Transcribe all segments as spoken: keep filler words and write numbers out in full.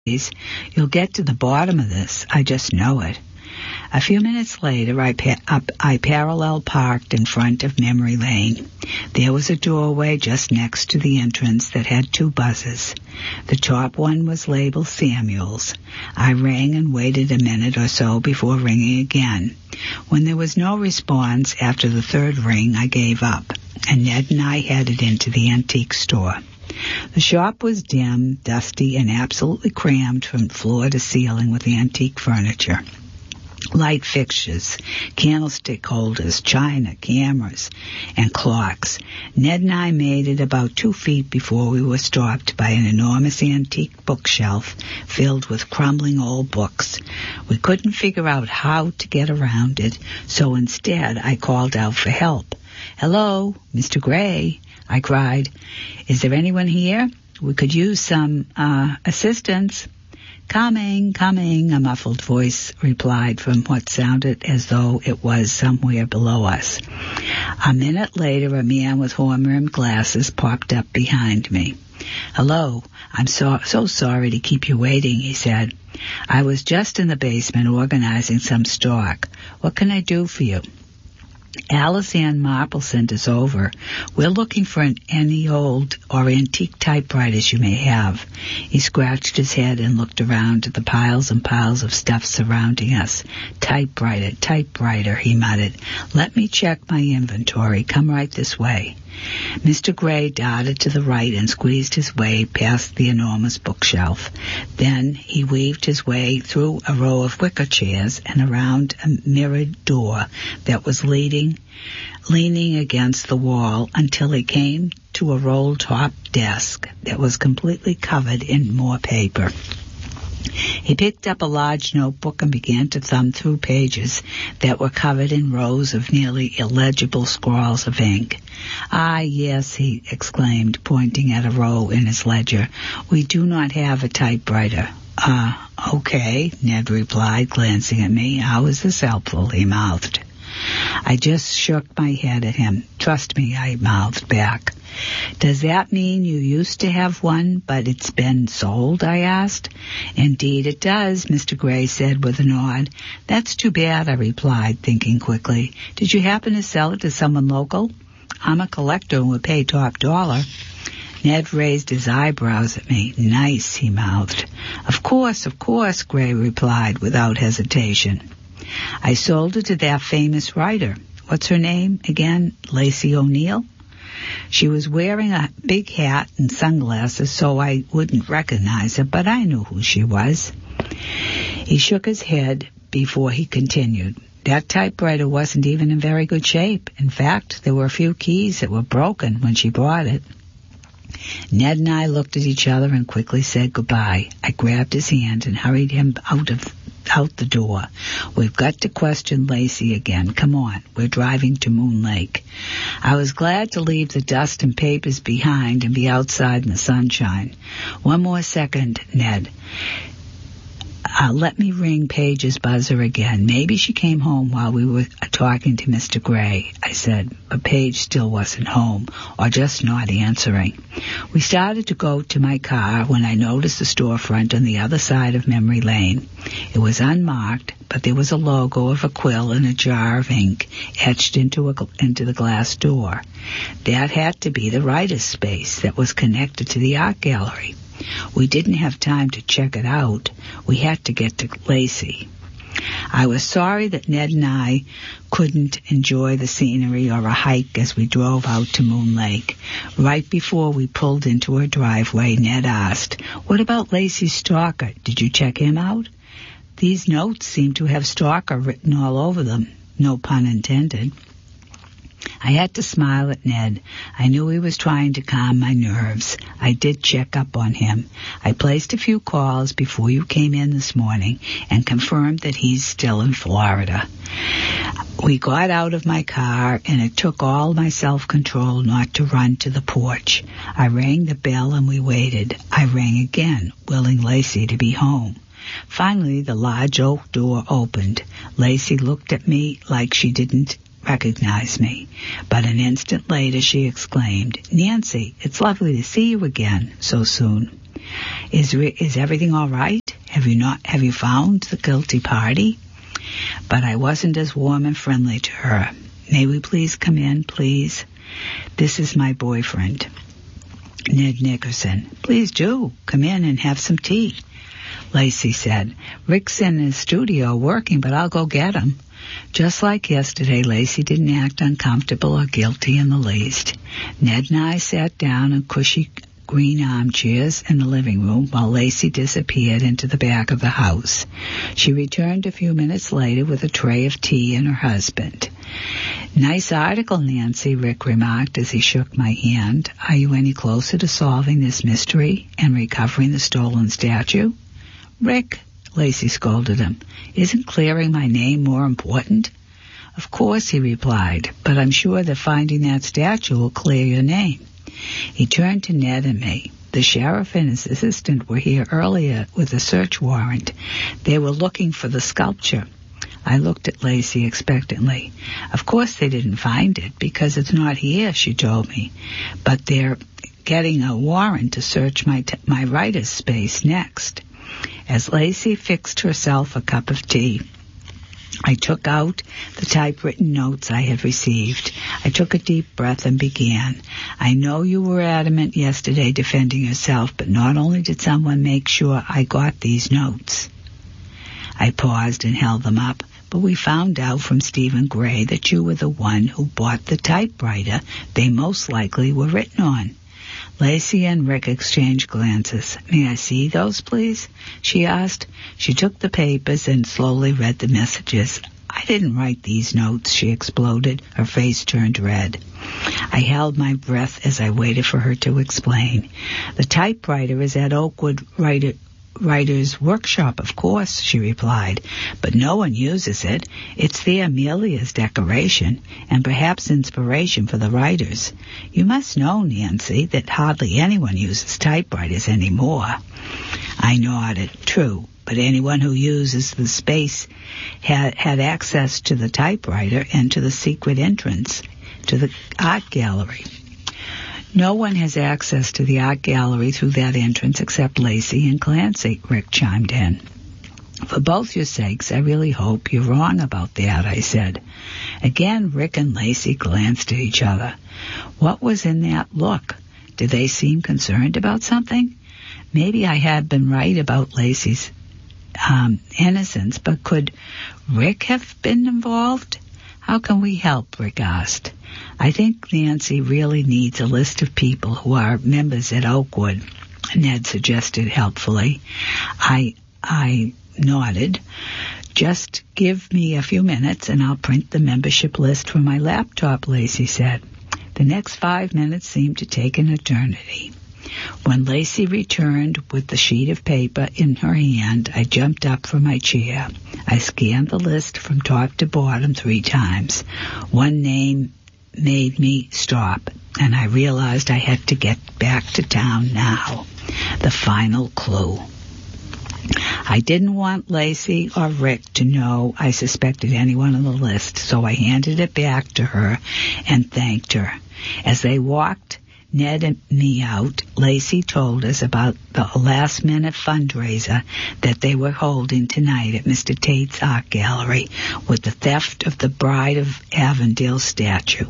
You'll get to the bottom of this. I just know it. A few minutes later, I, pa- up, I parallel parked in front of Memory Lane. There was a doorway just next to the entrance that had two buzzers. The top one was labeled Samuel's. I rang and waited a minute or so before ringing again. When there was no response after the third ring, I gave up, and Ned and I headed into the antique store. The shop was dim, dusty, and absolutely crammed from floor to ceiling with antique furniture. Light fixtures, candlestick holders, china, cameras, and clocks. Ned and I made it about two feet before we were stopped by an enormous antique bookshelf filled with crumbling old books. We couldn't figure out how to get around it, so instead I called out for help. "Hello, Mister Gray," I cried. "Is there anyone here? We could use some, uh, assistance." "Coming, coming," a muffled voice replied from what sounded as though it was somewhere below us. A minute later, a man with horn-rimmed glasses popped up behind me. "Hello, I'm so, so sorry to keep you waiting," he said. "I was just in the basement organizing some stock. What can I do for you?" "Alice Ann Marple sent us over. We're looking for an, any old or antique typewriters you may have." He scratched his head and looked around at the piles and piles of stuff surrounding us. "Typewriter, typewriter," he muttered. "Let me check my inventory. Come right this way." Mister Gray darted to the right and squeezed his way past the enormous bookshelf. Then he weaved his way through a row of wicker chairs and around a mirrored door that was leading, leaning against the wall until he came to a roll-top desk that was completely covered in more paper. He picked up a large notebook and began to thumb through pages that were covered in rows of nearly illegible scrawls of ink. "Ah, yes," he exclaimed, pointing at a row in his ledger. "We do not have a typewriter." "Ah, uh, okay," Ned replied, glancing at me. "How is this helpful?" he mouthed. I just shook my head at him. "Trust me," I mouthed back. "Does that mean you used to have one, but it's been sold?" I asked. "Indeed it does," Mister Gray said with a nod. "That's too bad," I replied, thinking quickly. "Did you happen to sell it to someone local? I'm a collector and would pay top dollar." Ned raised his eyebrows at me. "Nice," he mouthed. "Of course, of course," Gray replied without hesitation. "I sold it to that famous writer. What's her name again? Lacey O'Neill?" She was wearing a big hat and sunglasses, so I wouldn't recognize her, but I knew who she was. He shook his head before he continued. "That typewriter wasn't even in very good shape. In fact, there were a few keys that were broken when she bought it." Ned and I looked at each other and quickly said goodbye. I grabbed his hand and hurried him out of out the door. "We've got to question Lacey again. Come on, we're driving to Moon Lake." I was glad to leave the dust and papers behind and be outside in the sunshine. "One more second, Ned. Uh, let me ring Paige's buzzer again. Maybe she came home while we were talking to Mister Gray," I said, but Paige still wasn't home, or just not answering. We started to go to my car when I noticed a storefront on the other side of Memory Lane. It was unmarked, but there was a logo of a quill and a jar of ink etched into, a, into the glass door. That had to be the writer's space that was connected to the art gallery. We didn't have time to check it out. We had to get to Lacey. I was sorry that Ned and I couldn't enjoy the scenery or a hike as we drove out to Moon Lake. Right before we pulled into her driveway, Ned asked, "What about Lacey's stalker? Did you check him out? These notes seem to have stalker written all over them." No pun intended. I had to smile at Ned. I knew he was trying to calm my nerves. I did check up on him. I placed a few calls before you came in this morning and confirmed that he's still in Florida. We got out of my car, and it took all my self-control not to run to the porch. I rang the bell and we waited. I rang again, willing Lacey to be home. Finally, the large oak door opened. Lacey looked at me like she didn't recognize me, but an instant later she exclaimed, "Nancy, it's lovely to see you again so soon." Is is everything all right? Have you not? Have you found the guilty party? But I wasn't as warm and friendly to her. May we please come in, please? This is my boyfriend, Ned Nickerson. Please do come in and have some tea. Lacey said, Rick's in his studio working, but I'll go get him. Just like yesterday, Lacey didn't act uncomfortable or guilty in the least. Ned and I sat down in cushy green armchairs in the living room while Lacey disappeared into the back of the house. She returned a few minutes later with a tray of tea and her husband. Nice article, Nancy, Rick remarked as he shook my hand. Are you any closer to solving this mystery and recovering the stolen statue? Rick, Lacey scolded him, isn't clearing my name more important? Of course, he replied, but I'm sure that finding that statue will clear your name. He turned to Ned and me. The sheriff and his assistant were here earlier with a search warrant. They were looking for the sculpture. I looked at Lacey expectantly. Of course they didn't find it because it's not here, she told me. But they're getting a warrant to search my t- my writer's space next. As Lacey fixed herself a cup of tea, I took out the typewritten notes I had received. I took a deep breath and began. I know you were adamant yesterday defending yourself, but not only did someone make sure I got these notes. I paused and held them up, but we found out from Stephen Gray that you were the one who bought the typewriter they most likely were written on. Lacey and Rick exchanged glances. May I see those, please? She asked. She took the papers and slowly read the messages. I didn't write these notes, she exploded. Her face turned red. I held my breath as I waited for her to explain. The typewriter is at Oakwood Writer... Writer's Workshop, of course, she replied, but no one uses it. It's there merely as decoration and perhaps inspiration for the writers. You must know, Nancy, that hardly anyone uses typewriters anymore. I nodded. True, but anyone who uses the space had, had access to the typewriter and to the secret entrance to the art gallery. No one has access to the art gallery through that entrance except Lacey and Clancy, Rick chimed in. For both your sakes, I really hope you're wrong about that, I said. Again, Rick and Lacey glanced at each other. What was in that look? Did they seem concerned about something? Maybe I had been right about Lacey's um, innocence, but could Rick have been involved? How can we help? Rick asked. I think Nancy really needs a list of people who are members at Oakwood, Ned suggested helpfully. I I nodded. Just give me a few minutes and I'll print the membership list from my laptop, Lacey said. The next five minutes seemed to take an eternity. When Lacey returned with the sheet of paper in her hand, I jumped up from my chair. I scanned the list from top to bottom three times. One name made me stop, and I realized I had to get back to town now. The final clue. I didn't want Lacey or Rick to know I suspected anyone on the list, so I handed it back to her and thanked her. As they walked Ned and me out, Lacey told us about the last-minute fundraiser that they were holding tonight at Mister Tate's Art Gallery with the theft of the Bride of Avondale statue.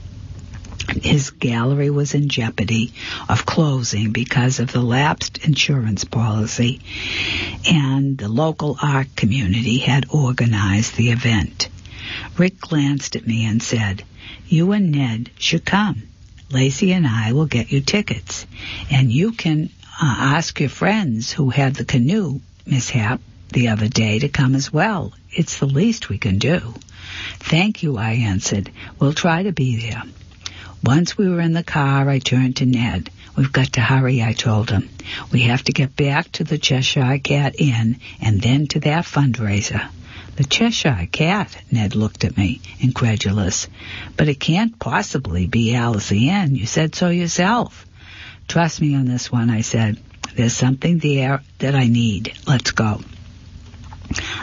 His gallery was in jeopardy of closing because of the lapsed insurance policy, and the local art community had organized the event. Rick glanced at me and said, "You and Ned should come. Lacey and I will get you tickets, and you can uh, ask your friends who had the canoe mishap the other day to come as well. It's the least we can do." "Thank you," I answered. "We'll try to be there." Once we were in the car, I turned to Ned. "We've got to hurry," I told him. "We have to get back to the Cheshire Cat Inn and then to that fundraiser." "The Cheshire Cat?" Ned looked at me, incredulous. "But it can't possibly be Alice Ann. You said so yourself." "Trust me on this one," I said. "There's something there that I need. Let's go."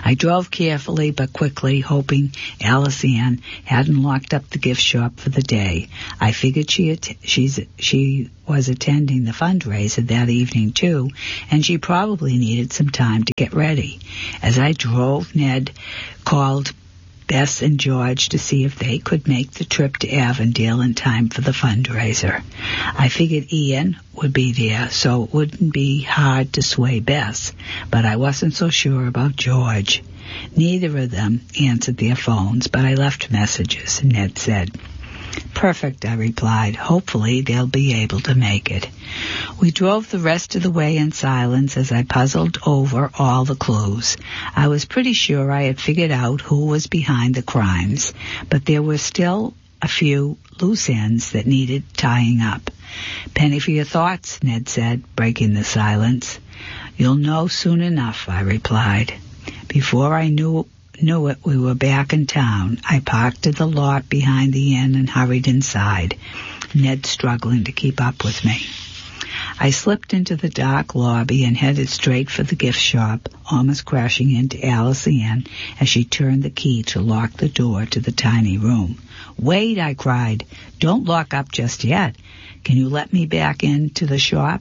I drove carefully but quickly, hoping Alice Ann hadn't locked up the gift shop for the day. I figured she at- she's, she was attending the fundraiser that evening too, and she probably needed some time to get ready. As I drove, Ned called Bess and George to see if they could make the trip to Avondale in time for the fundraiser. I figured Ian would be there, so it wouldn't be hard to sway Bess, but I wasn't so sure about George. Neither of them answered their phones, but I left messages, Ned said. Perfect, I replied. Hopefully they'll be able to make it. We drove the rest of the way in silence as I puzzled over all the clues. I was pretty sure I had figured out who was behind the crimes, but there were still a few loose ends that needed tying up. Penny for your thoughts, Ned said, breaking the silence. You'll know soon enough, I replied. Before I knew Knew it, we were back in town. I parked at the lot behind the inn and hurried inside, Ned struggling to keep up with me. I slipped into the dark lobby and headed straight for the gift shop, almost crashing into Alice Ann as she turned the key to lock the door to the tiny room. Wait, I cried. Don't lock up just yet. Can you let me back into the shop?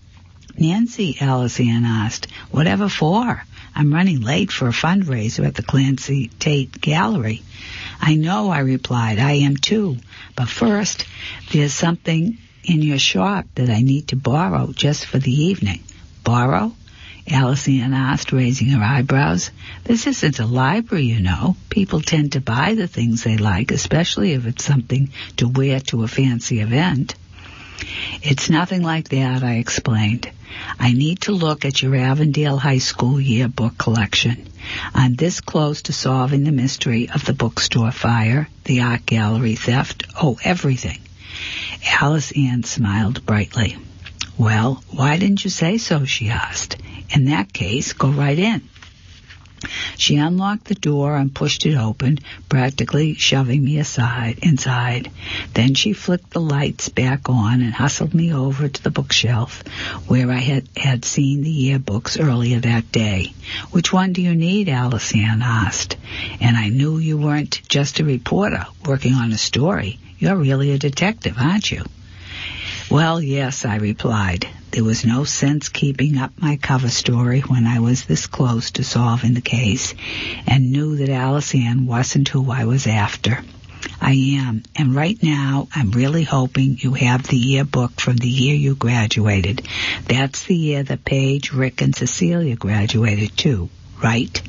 Nancy, Alice Ann asked. Whatever for? I'm running late for a fundraiser at the Clancy Tate Gallery. I know, I replied. I am too. But first, there's something in your shop that I need to borrow just for the evening. Borrow? Alice Ann asked, raising her eyebrows. This isn't a library, you know. People tend to buy the things they like, especially if it's something to wear to a fancy event. It's nothing like that, I explained. I need to look at your Avondale High School yearbook collection. I'm this close to solving the mystery of the bookstore fire, the art gallery theft, oh, everything. Alice Ann smiled brightly. Well, why didn't you say so, she asked. In that case, go right in. She unlocked the door and pushed it open, practically shoving me aside inside. Then she flicked the lights back on and hustled me over to the bookshelf where I had, had seen the yearbooks earlier that day. Which one do you need? Alice Ann asked. And I knew you weren't just a reporter working on a story. You're really a detective, aren't you? Well, yes, I replied. There was no sense keeping up my cover story when I was this close to solving the case and knew that Alice Ann wasn't who I was after. I am, and right now I'm really hoping you have the yearbook from the year you graduated. That's the year that Paige, Rick, and Cecilia graduated too, right?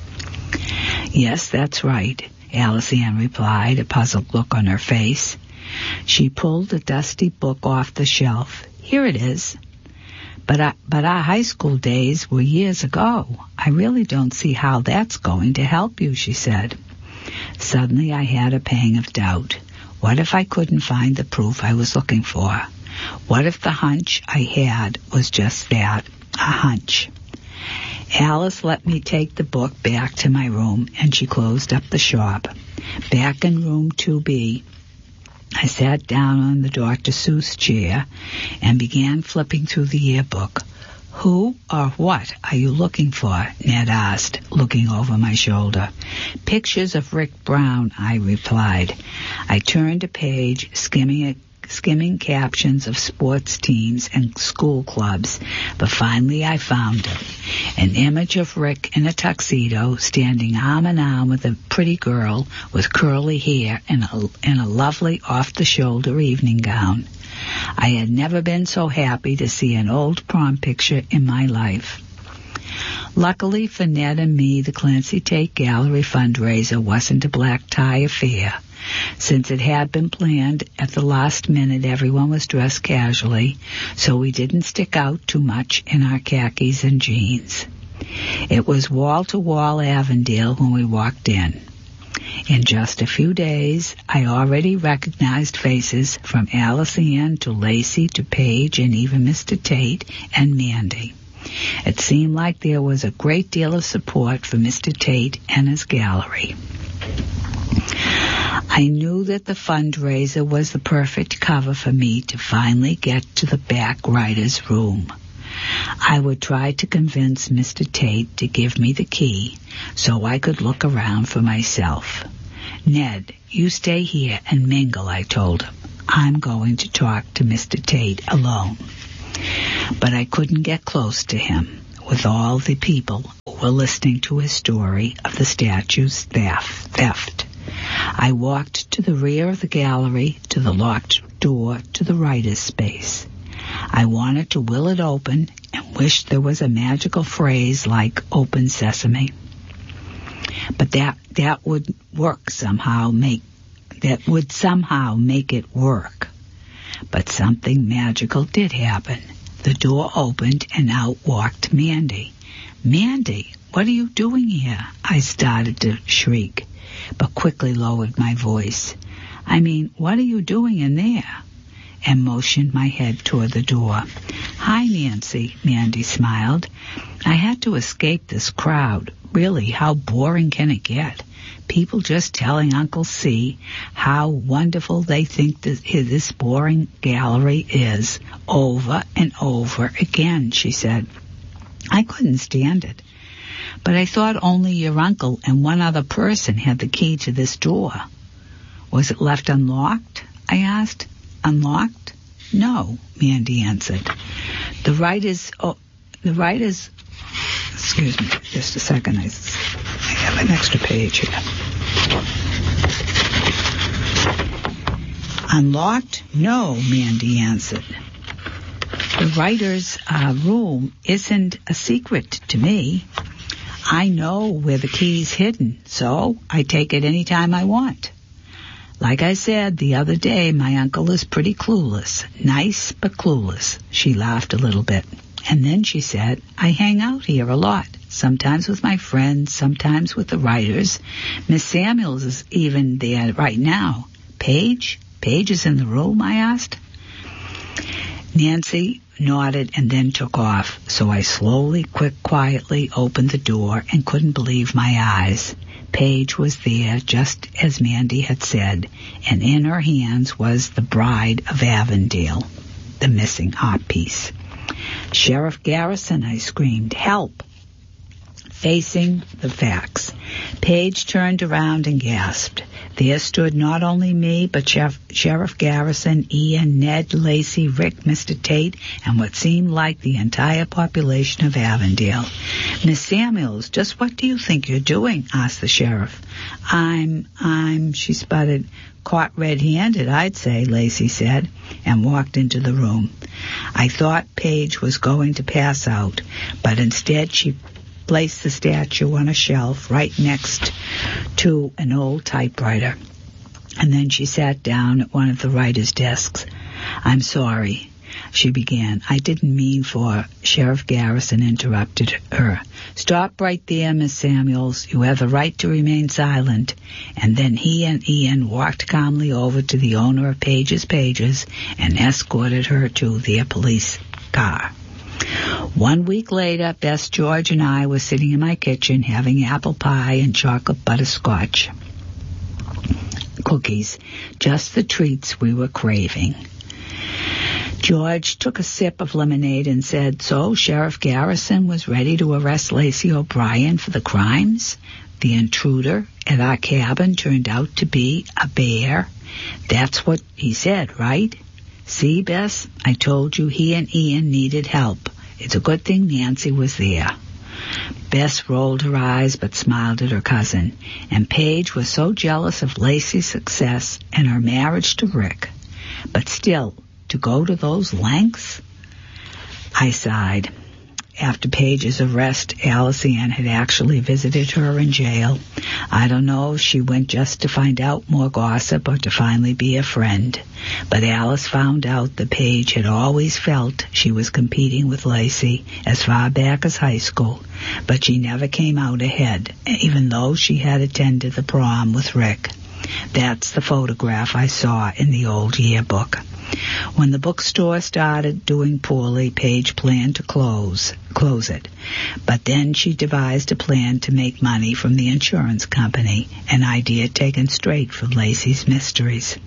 Yes, that's right, Alice Ann replied, a puzzled look on her face. She pulled the dusty book off the shelf. Here it is. But, I, but our high school days were years ago. I really don't see how that's going to help you, she said. Suddenly I had a pang of doubt. What if I couldn't find the proof I was looking for? What if the hunch I had was just that, a hunch? Alice let me take the book back to my room, and she closed up the shop. Back in room two B, I sat down on the Doctor Seuss chair and began flipping through the yearbook. Who or what are you looking for? Ned asked, looking over my shoulder. Pictures of Rick Brown, I replied. I turned a page, skimming it. skimming captions of sports teams and school clubs, but finally I found it. An image of Rick in a tuxedo standing arm in arm with a pretty girl with curly hair and a, and a lovely off-the-shoulder evening gown. I had never been so happy to see an old prom picture in my life. Luckily for Ned and me, the Clancy Tate Gallery fundraiser wasn't a black tie affair. Since it had been planned at the last minute, everyone was dressed casually, so we didn't stick out too much in our khakis and jeans. It was wall-to-wall Avondale when we walked in. In just a few days, I already recognized faces from Alice Ann to Lacey to Paige and even Mister Tate and Mandy. It seemed like there was a great deal of support for Mister Tate and his gallery. I knew that the fundraiser was the perfect cover for me to finally get to the back writer's room. I would try to convince Mister Tate to give me the key so I could look around for myself. Ned, you stay here and mingle, I told him. I'm going to talk to Mister Tate alone. But I couldn't get close to him with all the people who were listening to his story of the statue's theft. theft. I walked to the rear of the gallery, to the locked door to the writer's space. I wanted to will it open and wished there was a magical phrase like "Open Sesame." But that that would work somehow, make that would somehow make it work. But something magical did happen. The door opened and out walked Mandy. "Mandy, what are you doing here?" I started to shriek, but quickly lowered my voice. "I mean, what are you doing in there?" and motioned my head toward the door. "Hi, Nancy," Mandy smiled. "I had to escape this crowd. Really, how boring can it get? People just telling Uncle C how wonderful they think this, this boring gallery is over and over again," she said. "I couldn't stand it. But I thought only your uncle and one other person had the key to this door." "Was it left unlocked?" I asked. "Unlocked? No," Mandy answered. The writers, oh, the writers, excuse me, just a second, I, I have an extra page here. "Unlocked? No," Mandy answered. "The writer's uh, room isn't a secret to me. I know where the key's hidden, so I take it any time I want. Like I said the other day, my uncle is pretty clueless. Nice, but clueless." She laughed a little bit. And then she said, "I hang out here a lot, sometimes with my friends, sometimes with the writers. Miss Samuels is even there right now." "Paige? Paige is in the room?" I asked. Nancy nodded and then took off, so I slowly, quick, quietly opened the door and couldn't believe my eyes. Paige was there, just as Mandy had said, and in her hands was the Bride of Avondale, the missing art piece. "Sheriff Garrison," I screamed. "Help!" Facing the facts, Paige turned around and gasped. There stood not only me, but Sheriff, Sheriff Garrison, Ian, Ned, Lacey, Rick, Mister Tate, and what seemed like the entire population of Avondale. "Miss Samuels, just what do you think you're doing?" asked the sheriff. I'm, I'm, she sputtered. "Caught red-handed, I'd say," Lacey said, and walked into the room. I thought Paige was going to pass out, but instead she placed the statue on a shelf right next to an old typewriter. And then she sat down at one of the writer's desks. "I'm sorry," she began. "I didn't mean for..." Sheriff Garrison interrupted her. "Stop right there, Miss Samuels. You have the right to remain silent." And then he and Ian walked calmly over to the owner of Paige's Pages and escorted her to their police car. One week later, Bess, George, and I were sitting in my kitchen having apple pie and chocolate butterscotch cookies, just the treats we were craving. George took a sip of lemonade and said, "So Sheriff Garrison was ready to arrest Lacey O'Brien for the crimes? The intruder at our cabin turned out to be a bear. That's what he said, right? See, Bess, I told you he and Ian needed help. It's a good thing Nancy was there." Bess rolled her eyes but smiled at her cousin, and Paige was so jealous of Lacey's success and her marriage to Rick. But still, to go to those lengths? I sighed. After Paige's arrest, Alice Ann had actually visited her in jail. I don't know if she went just to find out more gossip or to finally be a friend. But Alice found out that Paige had always felt she was competing with Lacey as far back as high school, but she never came out ahead, even though she had attended the prom with Rick. That's the photograph I saw in the old yearbook. When the bookstore started doing poorly, Paige planned to close, close it. But then she devised a plan to make money from the insurance company, an idea taken straight from Lacey's Mysteries.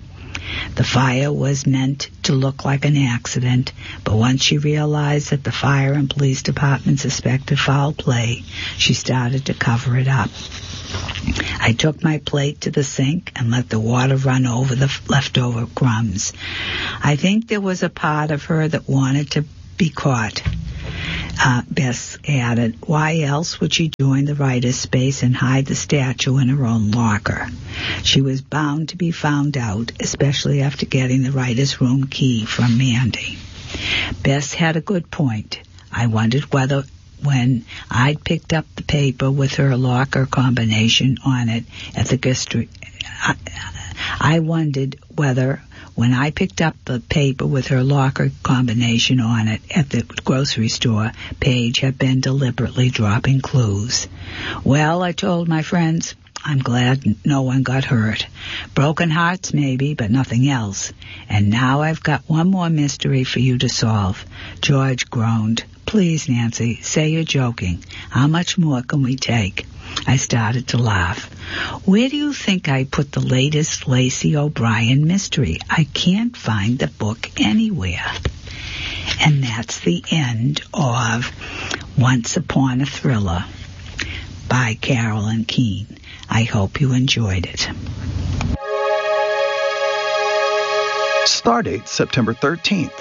The fire was meant to look like an accident, but once she realized that the fire and police department suspected foul play, she started to cover it up. I took my plate to the sink and let the water run over the leftover crumbs. I think there was a part of her that wanted to be caught. Uh, Bess added, why else would she join the writer's space and hide the statue in her own locker? She was bound to be found out, especially after getting the writer's room key from Mandy. Bess had a good point. I wondered whether when I'd picked up the paper with her locker combination on it at the grocery, I, I wondered whether when I picked up the paper with her locker combination on it at the grocery store, Paige had been deliberately dropping clues. Well, I told my friends, I'm glad no one got hurt. Broken hearts maybe, but nothing else. And now I've got one more mystery for you to solve. George groaned. Please, Nancy, say you're joking. How much more can we take? I started to laugh. Where do you think I put the latest Lacey O'Brien mystery? I can't find the book anywhere. And that's the end of Once Upon a Thriller by Carolyn Keene. I hope you enjoyed it. Stardate September thirteenth.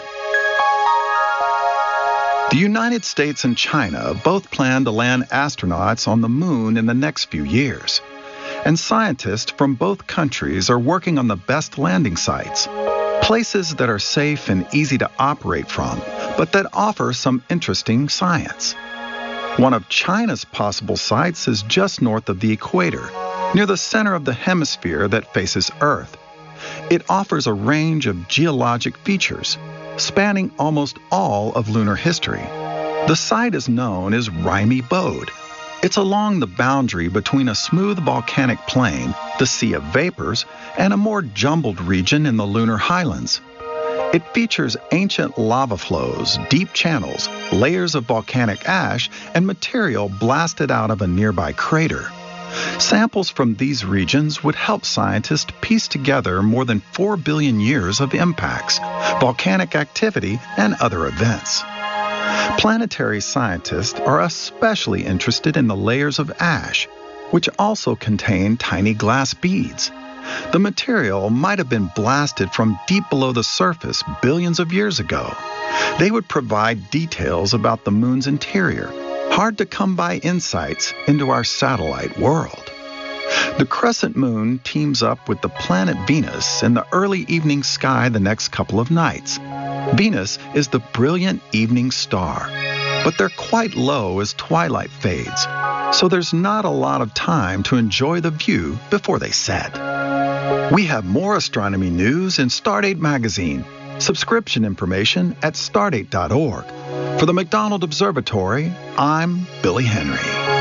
The United States and China both plan to land astronauts on the moon in the next few years. And scientists from both countries are working on the best landing sites, places that are safe and easy to operate from, but that offer some interesting science. One of China's possible sites is just north of the equator, near the center of the hemisphere that faces Earth. It offers a range of geologic features, spanning almost all of lunar history. The site is known as Raimi Bode. It's along the boundary between a smooth volcanic plain, the Sea of Vapors, and a more jumbled region in the lunar highlands. It features ancient lava flows, deep channels, layers of volcanic ash, and material blasted out of a nearby crater. Samples from these regions would help scientists piece together more than four billion years of impacts, volcanic activity, and other events. Planetary scientists are especially interested in the layers of ash, which also contain tiny glass beads. The material might have been blasted from deep below the surface billions of years ago. They would provide details about the moon's interior, hard-to-come-by insights into our satellite world. The crescent moon teams up with the planet Venus in the early evening sky the next couple of nights. Venus is the brilliant evening star, but they're quite low as twilight fades, so there's not a lot of time to enjoy the view before they set. We have more astronomy news in Stardate Magazine. Subscription information at stardate dot org. For the McDonald Observatory, I'm Billy Henry.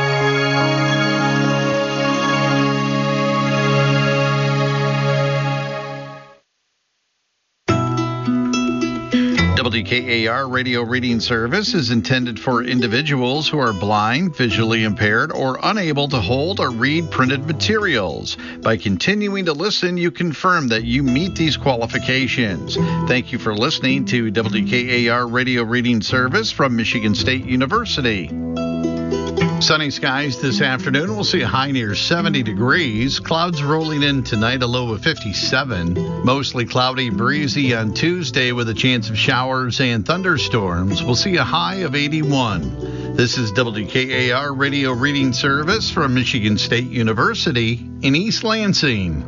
W K A R Radio Reading Service is intended for individuals who are blind, visually impaired, or unable to hold or read printed materials. By continuing to listen, you confirm that you meet these qualifications. Thank you for listening to W K A R Radio Reading Service from Michigan State University. Sunny skies this afternoon. We'll see a high near seventy degrees. Clouds rolling in tonight, a low of fifty-seven. Mostly cloudy, breezy on Tuesday with a chance of showers and thunderstorms. We'll see a high of eighty-one. This is W K A R Radio Reading Service from Michigan State University in East Lansing.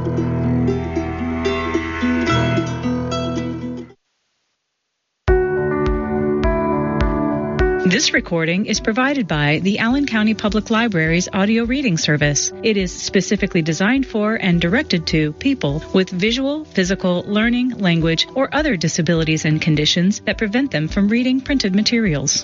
This recording is provided by the Allen County Public Library's audio reading service. It is specifically designed for and directed to people with visual, physical, learning, language, or other disabilities and conditions that prevent them from reading printed materials.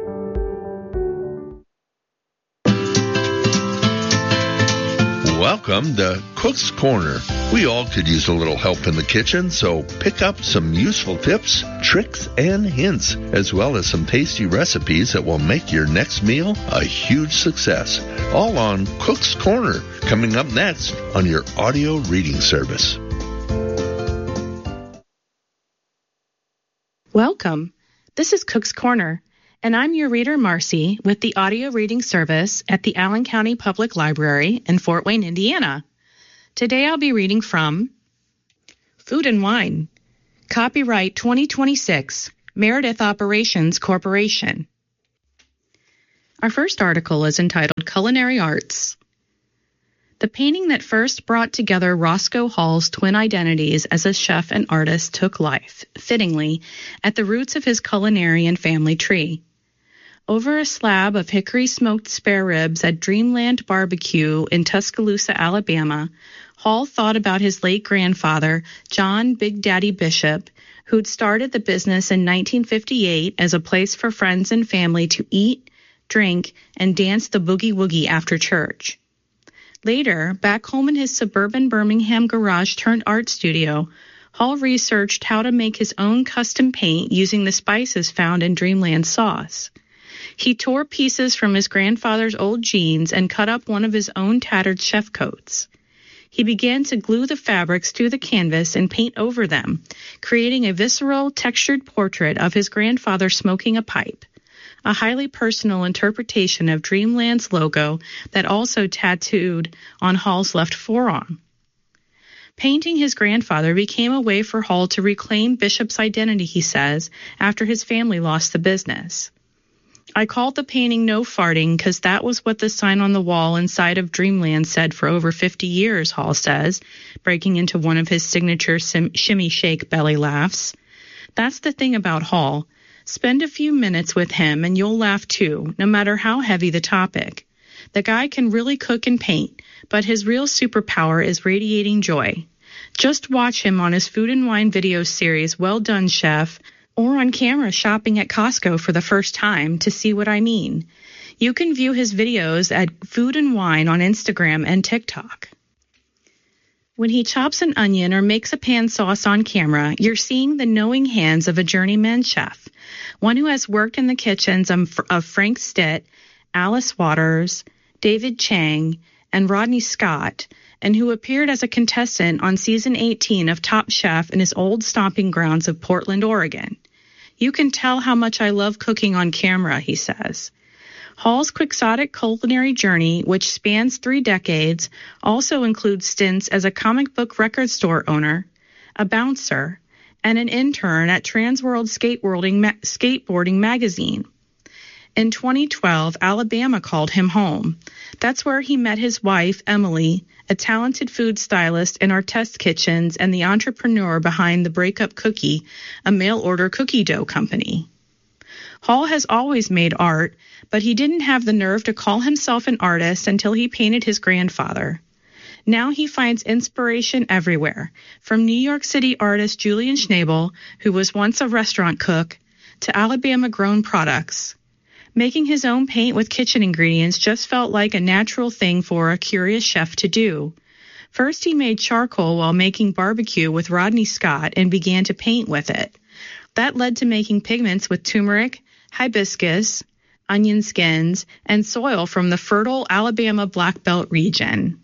Welcome to Cook's Corner. We all could use a little help in the kitchen, so pick up some useful tips, tricks, and hints, as well as some tasty recipes that will make your next meal a huge success. All on Cook's Corner, coming up next on your audio reading service. Welcome. This is Cook's Corner, and I'm your reader, Marcy, with the audio reading service at the Allen County Public Library in Fort Wayne, Indiana. Today I'll be reading from Food and Wine, copyright twenty twenty-six, Meredith Operations Corporation. Our first article is entitled Culinary Arts. The painting that first brought together Roscoe Hall's twin identities as a chef and artist took life, fittingly, at the roots of his culinary and family tree. Over a slab of hickory-smoked spare ribs at Dreamland Barbecue in Tuscaloosa, Alabama, Hall thought about his late grandfather, John Big Daddy Bishop, who'd started the business in nineteen fifty-eight as a place for friends and family to eat, drink, and dance the boogie-woogie after church. Later, back home in his suburban Birmingham garage turned art studio, Hall researched how to make his own custom paint using the spices found in Dreamland sauce. He tore pieces from his grandfather's old jeans and cut up one of his own tattered chef coats. He began to glue the fabrics to the canvas and paint over them, creating a visceral, textured portrait of his grandfather smoking a pipe, a highly personal interpretation of Dreamland's logo that also tattooed on Hall's left forearm. Painting his grandfather became a way for Hall to reclaim Bishop's identity, he says, after his family lost the business. I called the painting No Farting because that was what the sign on the wall inside of Dreamland said for over fifty years, Hall says, breaking into one of his signature sim- shimmy shake belly laughs. That's the thing about Hall. Spend a few minutes with him and you'll laugh too, no matter how heavy the topic. The guy can really cook and paint, but his real superpower is radiating joy. Just watch him on his Food and Wine video series, Well Done, Chef, or on camera shopping at Costco for the first time to see what I mean. You can view his videos at Food and Wine on Instagram and TikTok. When he chops an onion or makes a pan sauce on camera, you're seeing the knowing hands of a journeyman chef, one who has worked in the kitchens of Frank Stitt, Alice Waters, David Chang, and Rodney Scott, and who appeared as a contestant on season eighteen of Top Chef in his old stomping grounds of Portland, Oregon. You can tell how much I love cooking on camera, he says. Hall's quixotic culinary journey, which spans three decades, also includes stints as a comic book record store owner, a bouncer, and an intern at Transworld Skateboarding, Ma- Skateboarding magazine. In twenty twelve, Alabama called him home. That's where he met his wife, Emily, a talented food stylist in our test kitchens and the entrepreneur behind the Breakup Cookie, a mail-order cookie dough company. Hall has always made art, but he didn't have the nerve to call himself an artist until he painted his grandfather. Now he finds inspiration everywhere, from New York City artist Julian Schnabel, who was once a restaurant cook, to Alabama-grown products. Making his own paint with kitchen ingredients just felt like a natural thing for a curious chef to do. First, he made charcoal while making barbecue with Rodney Scott and began to paint with it. That led to making pigments with turmeric, hibiscus, onion skins, and soil from the fertile Alabama Black Belt region.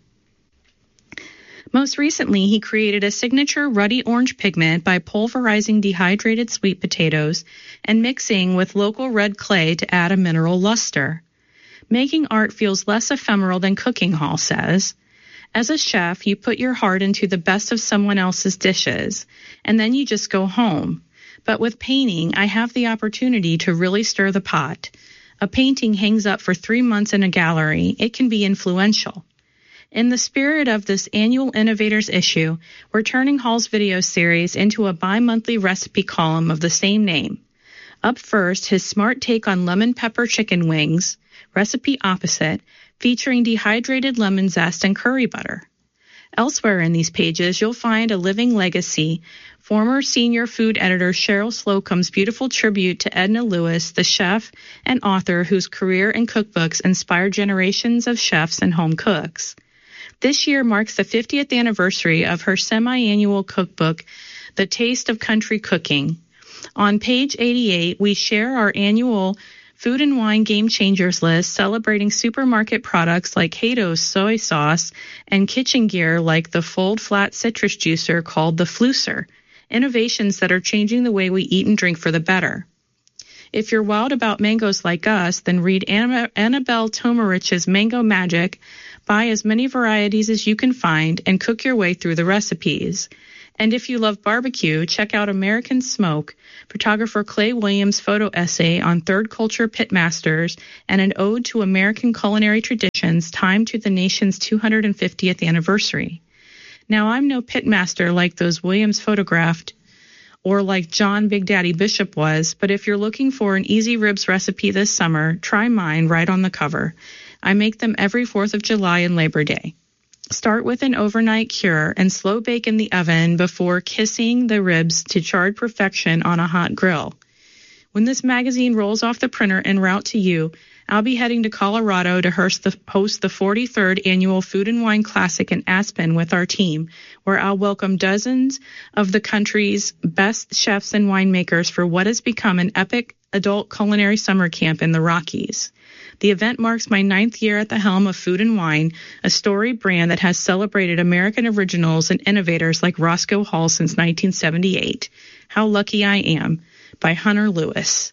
Most recently, he created a signature ruddy orange pigment by pulverizing dehydrated sweet potatoes and mixing with local red clay to add a mineral luster. Making art feels less ephemeral than cooking, Hall says. As a chef, you put your heart into the best of someone else's dishes, and then you just go home. But with painting, I have the opportunity to really stir the pot. A painting hangs up for three months in a gallery. It can be influential. In the spirit of this annual Innovators issue, we're turning Hall's video series into a bi-monthly recipe column of the same name. Up first, his smart take on lemon pepper chicken wings, recipe opposite, featuring dehydrated lemon zest and curry butter. Elsewhere in these pages, you'll find a living legacy, former senior food editor Cheryl Slocum's beautiful tribute to Edna Lewis, the chef and author whose career and cookbooks inspired generations of chefs and home cooks. This year marks the fiftieth anniversary of her semi-annual cookbook, The Taste of Country Cooking. On page eighty-eight, we share our annual Food and Wine Game Changers list celebrating supermarket products like Haydo's soy sauce and kitchen gear like the fold flat citrus juicer called the Flusser, innovations that are changing the way we eat and drink for the better. If you're wild about mangoes like us, then read Anna- Annabelle Tomarich's Mango Magic, buy as many varieties as you can find, and cook your way through the recipes. And if you love barbecue, check out American Smoke, photographer Clay Williams' photo essay on third culture pitmasters and an ode to American culinary traditions timed to the nation's two hundred fiftieth anniversary. Now, I'm no pitmaster like those Williams photographed, or like John Big Daddy Bishop was, but if you're looking for an easy ribs recipe this summer, try mine right on the cover. I make them every fourth of July and Labor Day. Start with an overnight cure and slow bake in the oven before kissing the ribs to charred perfection on a hot grill. When this magazine rolls off the printer en route to you, I'll be heading to Colorado to host the, host the forty-third Annual Food and Wine Classic in Aspen with our team, where I'll welcome dozens of the country's best chefs and winemakers for what has become an epic adult culinary summer camp in the Rockies. The event marks my ninth year at the helm of Food and Wine, a storied brand that has celebrated American originals and innovators like Roscoe Hall since nineteen seventy-eight. How Lucky I Am, by Hunter Lewis.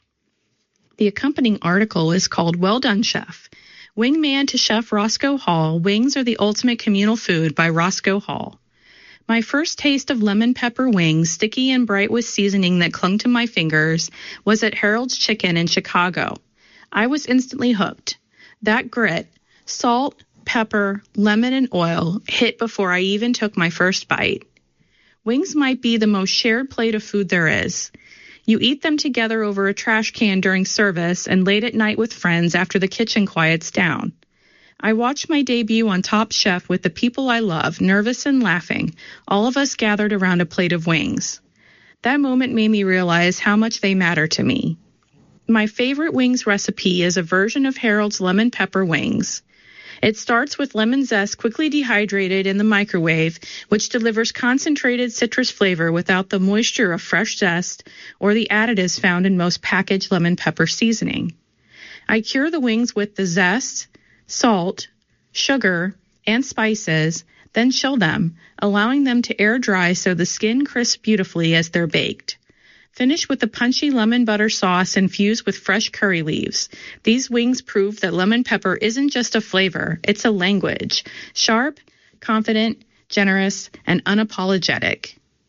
The accompanying article is called Well Done, Chef. Wingman to Chef Roscoe Hall, Wings are the Ultimate Communal Food by Roscoe Hall. My first taste of lemon pepper wings, sticky and bright with seasoning that clung to my fingers, was at Harold's Chicken in Chicago. I was instantly hooked. That grit, salt, pepper, lemon, and oil hit before I even took my first bite. Wings might be the most shared plate of food there is. You eat them together over a trash can during service and late at night with friends after the kitchen quiets down. I watched my debut on Top Chef with the people I love, nervous and laughing, all of us gathered around a plate of wings. That moment made me realize how much they matter to me. My favorite wings recipe is a version of Harold's lemon pepper wings. It starts with lemon zest quickly dehydrated in the microwave, which delivers concentrated citrus flavor without the moisture of fresh zest or the additives found in most packaged lemon pepper seasoning. I cure the wings with the zest, salt, sugar, and spices, then chill them, allowing them to air dry so the skin crisps beautifully as they're baked. Finish with a punchy lemon butter sauce infused with fresh curry leaves. These wings prove that lemon pepper isn't just a flavor, it's a language. Sharp, confident, generous, and unapologetic.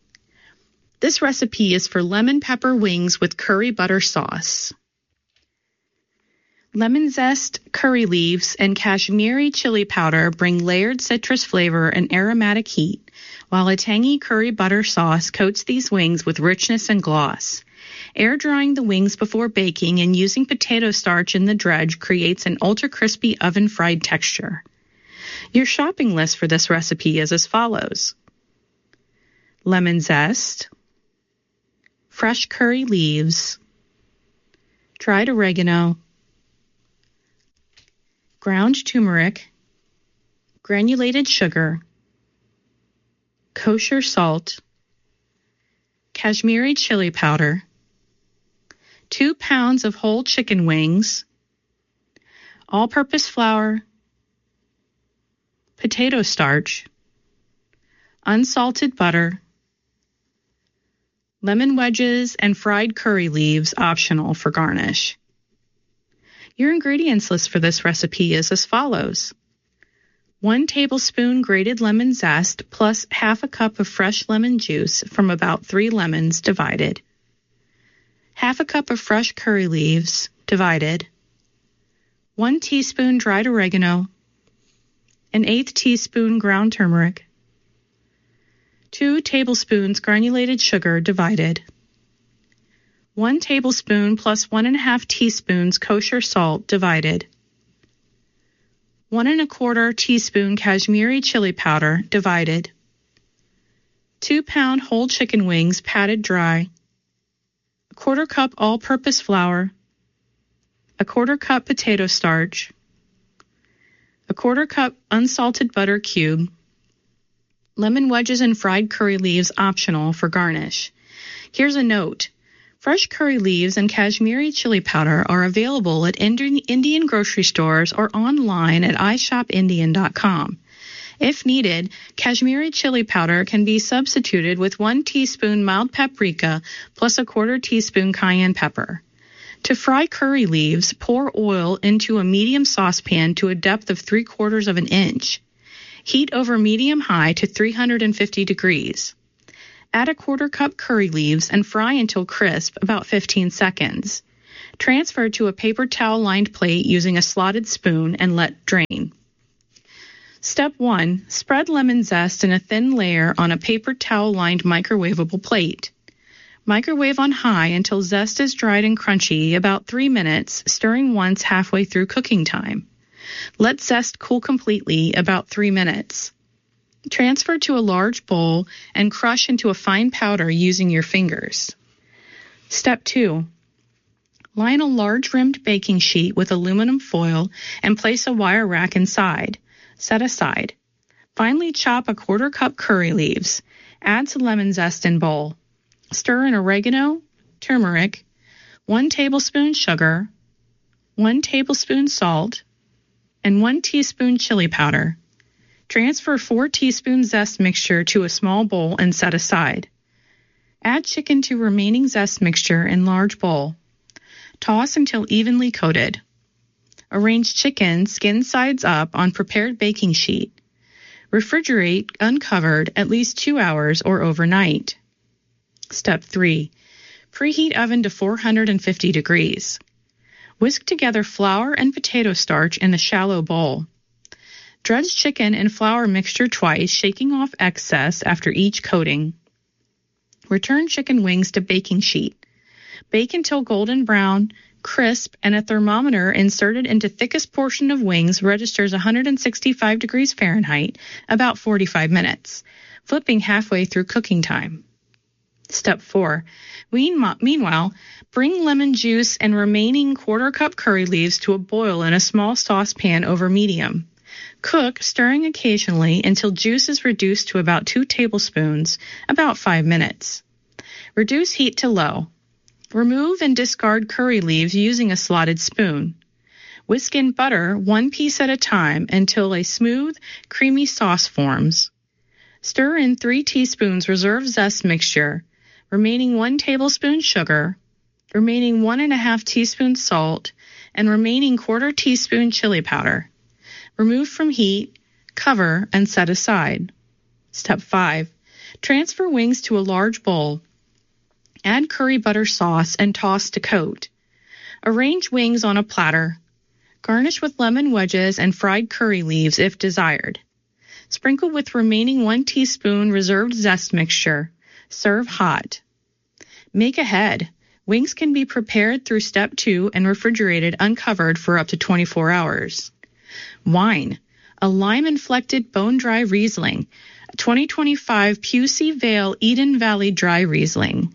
This recipe is for lemon pepper wings with curry butter sauce. Lemon zest, curry leaves, and Kashmiri chili powder bring layered citrus flavor and aromatic heat, while a tangy curry butter sauce coats these wings with richness and gloss. Air drying the wings before baking and using potato starch in the dredge creates an ultra-crispy oven-fried texture. Your shopping list for this recipe is as follows: lemon zest, fresh curry leaves, dried oregano, ground turmeric, granulated sugar, kosher salt, Kashmiri chili powder, two pounds of whole chicken wings, all-purpose flour, potato starch, unsalted butter, lemon wedges, and fried curry leaves, optional for garnish. Your ingredients list for this recipe is as follows: one tablespoon grated lemon zest plus half a cup of fresh lemon juice from about three lemons divided. Half a cup of fresh curry leaves divided. One teaspoon dried oregano. An eighth teaspoon ground turmeric. Two tablespoons granulated sugar divided. One tablespoon plus one and a half teaspoons kosher salt divided. One and a quarter teaspoon Kashmiri chili powder divided. Two pound whole chicken wings patted dry. A quarter cup all-purpose flour. A quarter cup potato starch. A quarter cup unsalted butter cube. Lemon wedges and fried curry leaves, optional for garnish. Here's a note. Fresh curry leaves and Kashmiri chili powder are available at Indian grocery stores or online at i shop indian dot com. If needed, Kashmiri chili powder can be substituted with one teaspoon mild paprika plus a quarter teaspoon cayenne pepper. To fry curry leaves, pour oil into a medium saucepan to a depth of three quarters of an inch. Heat over medium-high to three hundred fifty degrees. Add a quarter cup curry leaves and fry until crisp, about fifteen seconds. Transfer to a paper towel-lined plate using a slotted spoon and let drain. Step one. Spread lemon zest in a thin layer on a paper towel-lined microwavable plate. Microwave on high until zest is dried and crunchy, about three minutes, stirring once halfway through cooking time. Let zest cool completely, about three minutes. Transfer to a large bowl and crush into a fine powder using your fingers. Step two. Line a large rimmed baking sheet with aluminum foil and place a wire rack inside. Set aside. Finally chop a quarter cup curry leaves. Add to lemon zest in bowl. Stir in oregano, turmeric, one tablespoon sugar, one tablespoon salt, and one teaspoon chili powder. Transfer four teaspoons zest mixture to a small bowl and set aside. Add chicken to remaining zest mixture in large bowl. Toss until evenly coated. Arrange chicken skin sides up on prepared baking sheet. Refrigerate uncovered at least two hours or overnight. Step three. Preheat oven to four hundred fifty degrees. Whisk together flour and potato starch in a shallow bowl. Dredge chicken and flour mixture twice, shaking off excess after each coating. Return chicken wings to baking sheet. Bake until golden brown, crisp, and a thermometer inserted into thickest portion of wings registers one hundred sixty-five degrees Fahrenheit, about forty-five minutes, flipping halfway through cooking time. Step four. Meanwhile, bring lemon juice and remaining quarter cup curry leaves to a boil in a small saucepan over medium. Cook, stirring occasionally until juice is reduced to about two tablespoons, about five minutes. Reduce heat to low. Remove and discard curry leaves using a slotted spoon. Whisk in butter one piece at a time until a smooth, creamy sauce forms. Stir in three teaspoons reserve zest mixture, remaining one tablespoon sugar, remaining one and a half teaspoons salt, and remaining quarter teaspoon chili powder. Remove from heat, cover, and set aside. Step five. Transfer wings to a large bowl. Add curry butter sauce and toss to coat. Arrange wings on a platter. Garnish with lemon wedges and fried curry leaves if desired. Sprinkle with remaining one teaspoon reserved zest mixture. Serve hot. Make ahead. Wings can be prepared through step two and refrigerated uncovered for up to twenty-four hours. Wine. A lime-inflected bone-dry Riesling. twenty twenty-five Pusey Vale Eden Valley Dry Riesling.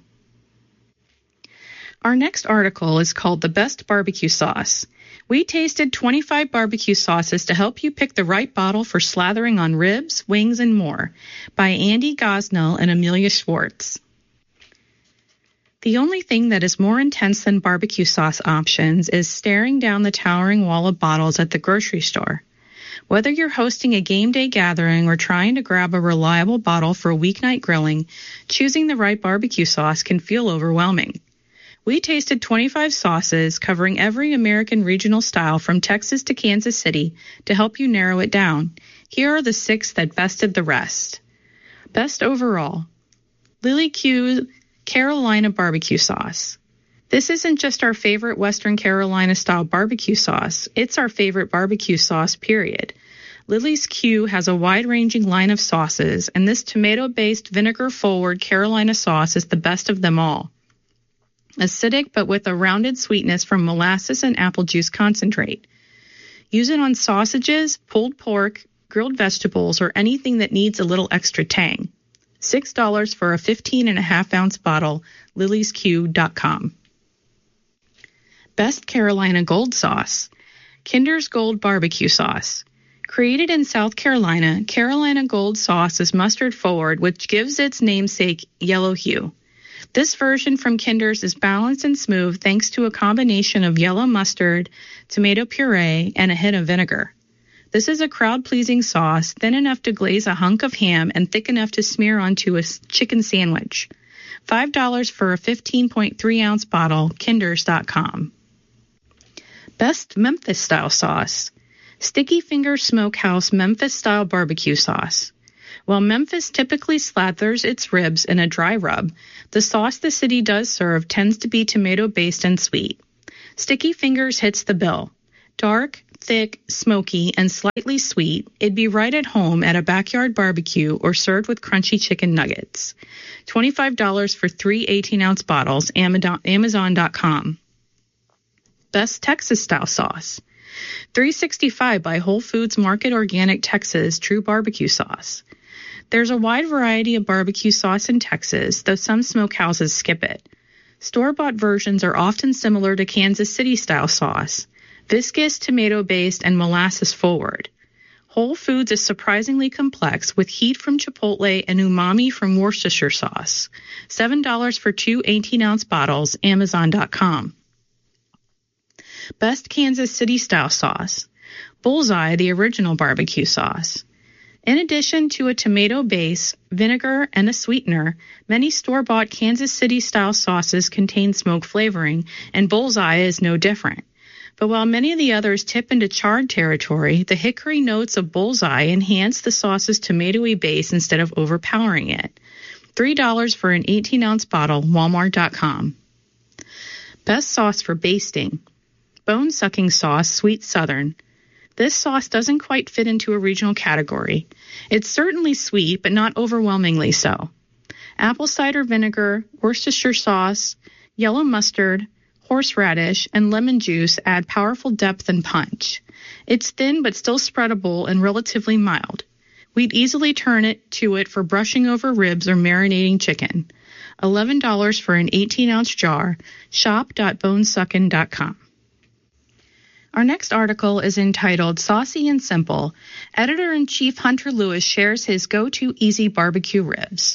Our next article is called The Best Barbecue Sauce. We tasted twenty-five barbecue sauces to help you pick the right bottle for slathering on ribs, wings, and more, by Andy Gosnell and Amelia Schwartz. The only thing that is more intense than barbecue sauce options is staring down the towering wall of bottles at the grocery store. Whether you're hosting a game day gathering or trying to grab a reliable bottle for a weeknight grilling, choosing the right barbecue sauce can feel overwhelming. We tasted twenty-five sauces covering every American regional style from Texas to Kansas City to help you narrow it down. Here are the six that bested the rest. Best overall, Lily Q Carolina barbecue sauce. This isn't just our favorite Western Carolina style barbecue sauce, it's our favorite barbecue sauce, period. Lily's Q has a wide-ranging line of sauces, and this tomato-based vinegar-forward Carolina sauce is the best of them all. Acidic but with a rounded sweetness from molasses and apple juice concentrate. Use it on sausages, pulled pork, grilled vegetables, or anything that needs a little extra tang. six dollars for a fifteen and a half ounce bottle, lilies q dot com. Best Carolina Gold Sauce. Kinder's Gold Barbecue Sauce. Created in South Carolina, Carolina Gold Sauce is mustard forward, which gives its namesake yellow hue. This version from Kinder's is balanced and smooth thanks to a combination of yellow mustard, tomato puree, and a hint of vinegar. This is a crowd-pleasing sauce, thin enough to glaze a hunk of ham and thick enough to smear onto a chicken sandwich. five dollars for a fifteen point three ounce bottle, kinders dot com. Best Memphis-style sauce. Sticky Finger Smokehouse Memphis-style barbecue sauce. While Memphis typically slathers its ribs in a dry rub, the sauce the city does serve tends to be tomato-based and sweet. Sticky Fingers hits the bill. Dark, thick, smoky, and slightly sweet, it'd be right at home at a backyard barbecue or served with crunchy chicken nuggets. twenty-five dollars for three eighteen-ounce bottles, amazon dot com. Best Texas-style sauce. three sixty-five by Whole Foods Market Organic Texas True Barbecue Sauce. There's a wide variety of barbecue sauce in Texas, though some smokehouses skip it. Store-bought versions are often similar to Kansas City-style sauce, viscous, tomato-based, and molasses-forward. Whole Foods is surprisingly complex, with heat from Chipotle and umami from Worcestershire sauce. seven dollars for two eighteen-ounce bottles, amazon dot com. Best Kansas City-style sauce. Bullseye, the original barbecue sauce. In addition to a tomato base, vinegar, and a sweetener, many store-bought Kansas City-style sauces contain smoke flavoring, and Bullseye is no different. But while many of the others tip into charred territory, the hickory notes of Bullseye enhance the sauce's tomatoey base instead of overpowering it. three dollars for an eighteen-ounce bottle, walmart dot com. Best sauce for basting. Bone-sucking sauce, Sweet Southern. This sauce doesn't quite fit into a regional category. It's certainly sweet, but not overwhelmingly so. Apple cider vinegar, Worcestershire sauce, yellow mustard, horseradish, and lemon juice add powerful depth and punch. It's thin but still spreadable and relatively mild. We'd easily turn it to it for brushing over ribs or marinating chicken. eleven dollars for an eighteen-ounce jar, shop dot bonesuckin dot com. Our next article is entitled Saucy and Simple. Editor-in-Chief Hunter Lewis shares his go-to easy barbecue ribs.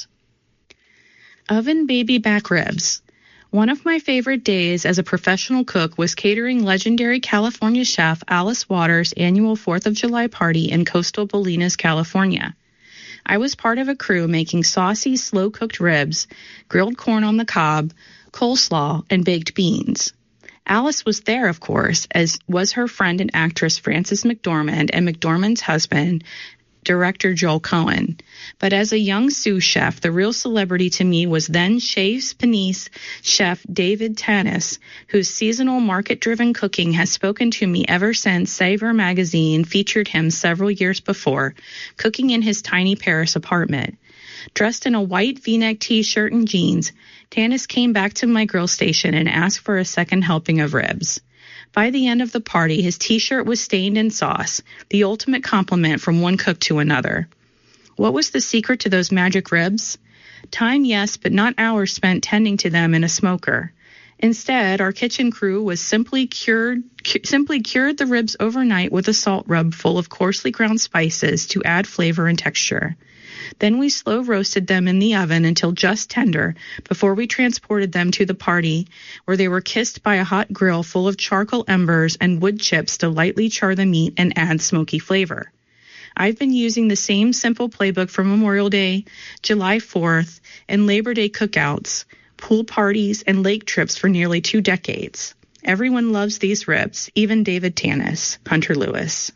Oven baby back ribs. One of my favorite days as a professional cook was catering legendary California chef Alice Waters' annual fourth of July party in coastal Bolinas, California. I was part of a crew making saucy, slow-cooked ribs, grilled corn on the cob, coleslaw, and baked beans. Alice was there, of course, as was her friend and actress Frances McDormand and McDormand's husband, director Joel Cohen. But as a young sous chef, the real celebrity to me was then Chez Panisse chef David Tanis, whose seasonal market-driven cooking has spoken to me ever since Savor magazine featured him several years before, cooking in his tiny Paris apartment. Dressed in a white V-neck t-shirt and jeans, Tanis came back to my grill station and asked for a second helping of ribs. By the end of the party, his t-shirt was stained in sauce, the ultimate compliment from one cook to another. What was the secret to those magic ribs? Time, yes, but not hours spent tending to them in a smoker. Instead, our kitchen crew was simply cured, cu- simply cured the ribs overnight with a salt rub full of coarsely ground spices to add flavor and texture. Then we slow roasted them in the oven until just tender before we transported them to the party, where they were kissed by a hot grill full of charcoal embers and wood chips to lightly char the meat and add smoky flavor. I've been using the same simple playbook for Memorial Day, July fourth, and Labor Day cookouts, pool parties, and lake trips for nearly two decades. Everyone loves these ribs, even David Tanis, Hunter Lewis.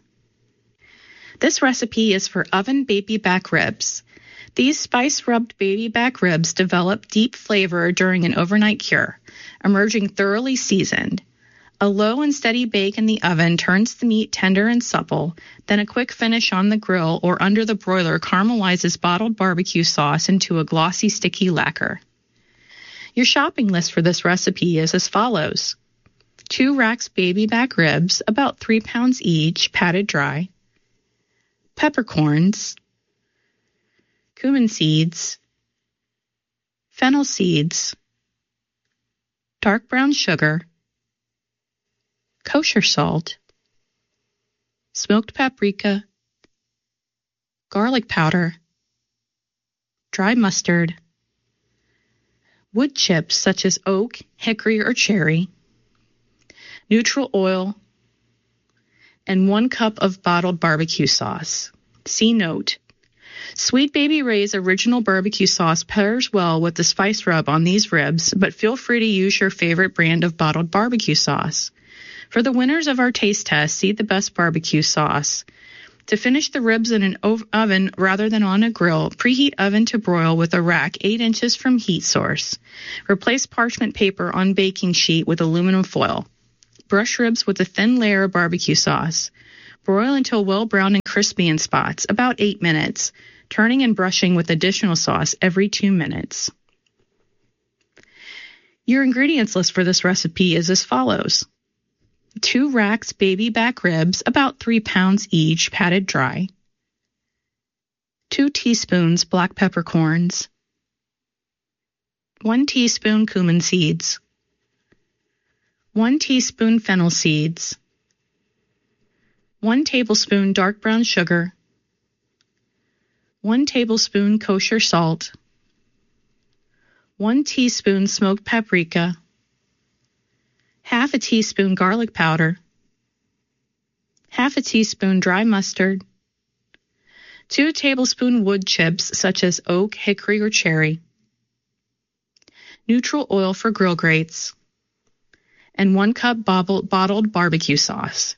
This recipe is for oven baby back ribs. These spice-rubbed baby back ribs develop deep flavor during an overnight cure, emerging thoroughly seasoned. A low and steady bake in the oven turns the meat tender and supple, then a quick finish on the grill or under the broiler caramelizes bottled barbecue sauce into a glossy, sticky lacquer. Your shopping list for this recipe is as follows. Two racks baby back ribs, about three pounds each, patted dry. Peppercorns, cumin seeds, fennel seeds, dark brown sugar, kosher salt, smoked paprika, garlic powder, dry mustard, wood chips such as oak, hickory, or cherry, neutral oil, and one cup of bottled barbecue sauce. See note. Sweet Baby Ray's original barbecue sauce pairs well with the spice rub on these ribs, but feel free to use your favorite brand of bottled barbecue sauce. For the winners of our taste test, see the best barbecue sauce. To finish the ribs in an oven rather than on a grill, preheat oven to broil with a rack eight inches from heat source. Replace parchment paper on baking sheet with aluminum foil. Brush ribs with a thin layer of barbecue sauce. Broil until well browned and crispy in spots, about eight minutes, turning and brushing with additional sauce every two minutes. Your ingredients list for this recipe is as follows. Two racks baby back ribs, about three pounds each, patted dry. Two teaspoons black peppercorns. One teaspoon cumin seeds. One teaspoon fennel seeds. One tablespoon dark brown sugar. One tablespoon kosher salt. One teaspoon smoked paprika. Half a teaspoon garlic powder, half a teaspoon dry mustard, two tablespoon wood chips such as oak, hickory, or cherry, neutral oil for grill grates, and one cup bottled, bottled barbecue sauce.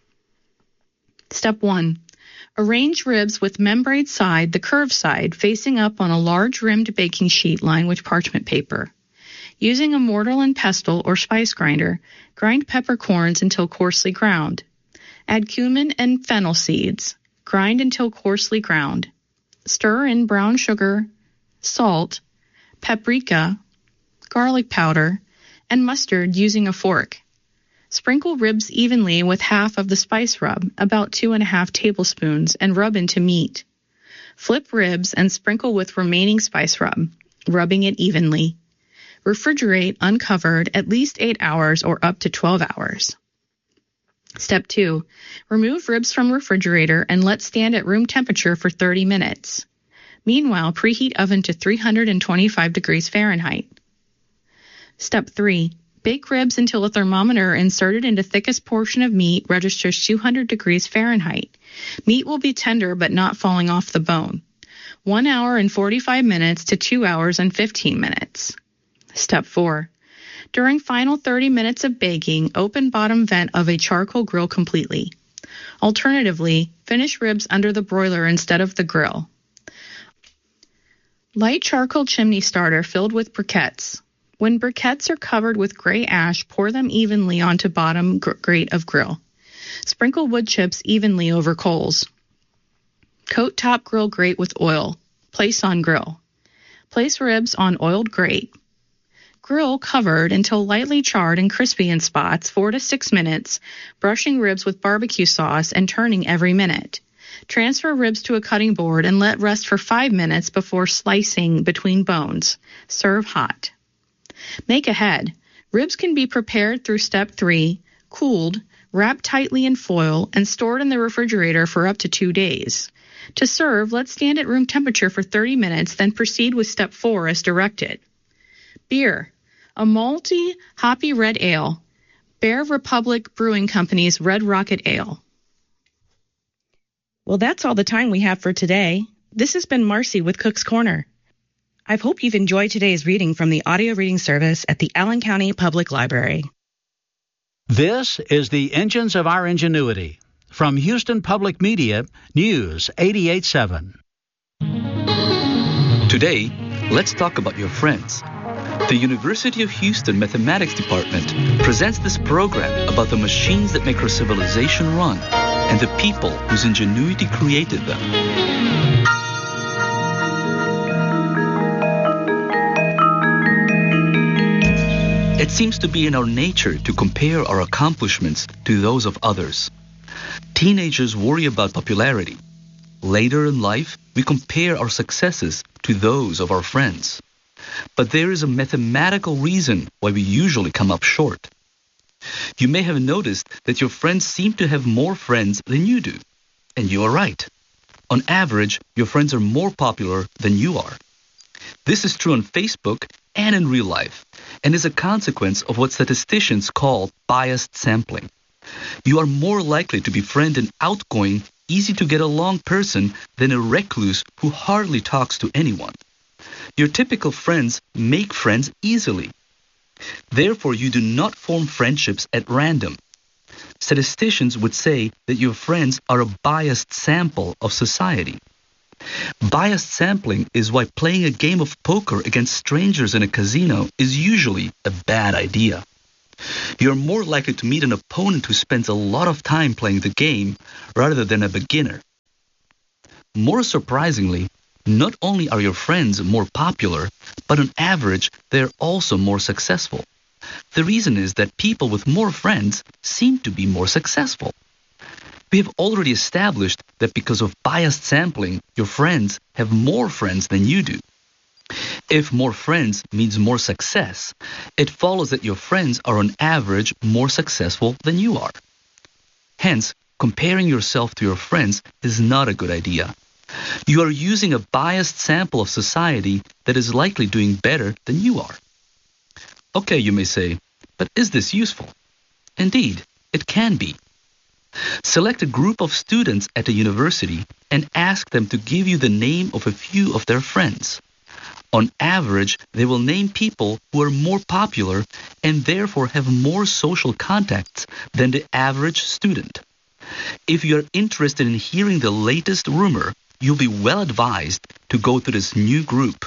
Step one. Arrange ribs with membrane side, the curved side, facing up on a large rimmed baking sheet lined with parchment paper. Using a mortar and pestle or spice grinder, grind peppercorns until coarsely ground. Add cumin and fennel seeds. Grind until coarsely ground. Stir in brown sugar, salt, paprika, garlic powder, and mustard using a fork. Sprinkle ribs evenly with half of the spice rub, about two and a half tablespoons, and rub into meat. Flip ribs and sprinkle with remaining spice rub, rubbing it evenly. Refrigerate uncovered at least eight hours or up to twelve hours. Step two. Remove ribs from refrigerator and let stand at room temperature for thirty minutes. Meanwhile, preheat oven to three hundred twenty-five degrees Fahrenheit. Step three. Bake ribs until a thermometer inserted into thickest portion of meat registers two hundred degrees Fahrenheit. Meat will be tender but not falling off the bone. one hour and forty-five minutes to two hours and fifteen minutes. Step four. During final thirty minutes of baking, open bottom vent of a charcoal grill completely. Alternatively, finish ribs under the broiler instead of the grill. Light charcoal chimney starter filled with briquettes. When briquettes are covered with gray ash, pour them evenly onto bottom gr- grate of grill. Sprinkle wood chips evenly over coals. Coat top grill grate with oil. Place on grill. Place ribs on oiled grate. Grill covered until lightly charred and crispy in spots, four to six minutes, brushing ribs with barbecue sauce and turning every minute. Transfer ribs to a cutting board and let rest for five minutes before slicing between bones. Serve hot. Make ahead. Ribs can be prepared through step three, cooled, wrapped tightly in foil, and stored in the refrigerator for up to two days. To serve, let stand at room temperature for thirty minutes, then proceed with step four as directed. Beer. A malty, hoppy red ale. Bear Republic Brewing Company's Red Rocket Ale. Well, that's all the time we have for today. This has been Marcy with Cook's Corner. I hope you've enjoyed today's reading from the audio reading service at the Allen County Public Library. This is the Engines of Our Ingenuity. From Houston Public Media, News eighty-eight point seven. Today, let's talk about your friends. The University of Houston Mathematics Department presents this program about the machines that make our civilization run and the people whose ingenuity created them. It seems to be in our nature to compare our accomplishments to those of others. Teenagers worry about popularity. Later in life, we compare our successes to those of our friends. But there is a mathematical reason why we usually come up short. You may have noticed that your friends seem to have more friends than you do. And you are right. On average, your friends are more popular than you are. This is true on Facebook and in real life, and is a consequence of what statisticians call biased sampling. You are more likely to befriend an outgoing, easy-to-get-along person than a recluse who hardly talks to anyone. Your typical friends make friends easily. Therefore, you do not form friendships at random. Statisticians would say that your friends are a biased sample of society. Biased sampling is why playing a game of poker against strangers in a casino is usually a bad idea. You're more likely to meet an opponent who spends a lot of time playing the game rather than a beginner. More surprisingly, not only are your friends more popular, but on average, they're also more successful. The reason is that people with more friends seem to be more successful. We have already established that because of biased sampling, your friends have more friends than you do. If more friends means more success, it follows that your friends are on average more successful than you are. Hence, comparing yourself to your friends is not a good idea. You are using a biased sample of society that is likely doing better than you are. Okay, you may say, but is this useful? Indeed, it can be. Select a group of students at a university and ask them to give you the name of a few of their friends. On average, they will name people who are more popular and therefore have more social contacts than the average student. If you are interested in hearing the latest rumor, you'll be well advised to go to this new group.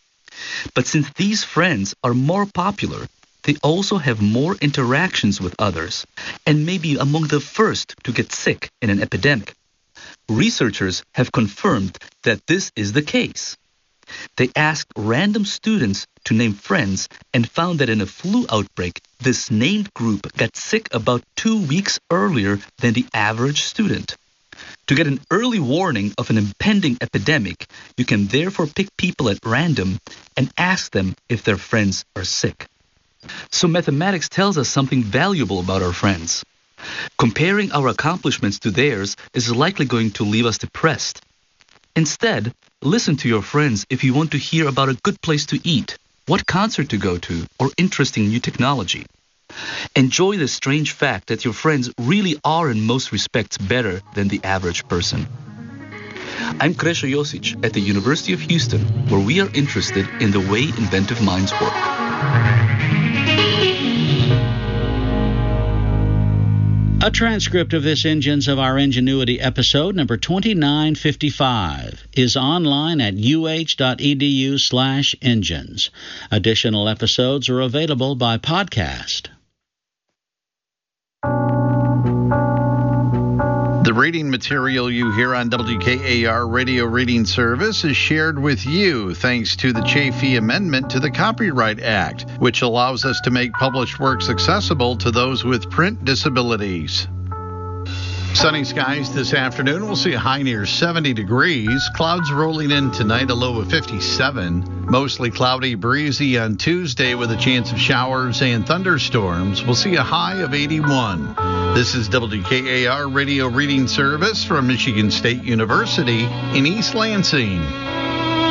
But since these friends are more popular, they also have more interactions with others and may be among the first to get sick in an epidemic. Researchers have confirmed that this is the case. They asked random students to name friends and found that in a flu outbreak, this named group got sick about two weeks earlier than the average student. To get an early warning of an impending epidemic, you can therefore pick people at random and ask them if their friends are sick. So mathematics tells us something valuable about our friends. Comparing our accomplishments to theirs is likely going to leave us depressed. Instead, listen to your friends if you want to hear about a good place to eat, what concert to go to, or interesting new technology. Enjoy the strange fact that your friends really are in most respects better than the average person. I'm Krešo Josic at the University of Houston, where we are interested in the way inventive minds work. A transcript of this Engines of Our Ingenuity episode, number twenty-nine fifty-five, is online at uh.edu slash engines. Additional episodes are available by podcast. The reading material you hear on W K A R Radio Reading Service is shared with you thanks to the Chafee Amendment to the Copyright Act, which allows us to make published works accessible to those with print disabilities. Sunny skies this afternoon. We'll see a high near seventy degrees. Clouds rolling in tonight, a low of fifty-seven. Mostly cloudy, breezy on Tuesday with a chance of showers and thunderstorms. We'll see a high of eighty-one. This is W K A R Radio Reading Service from Michigan State University in East Lansing.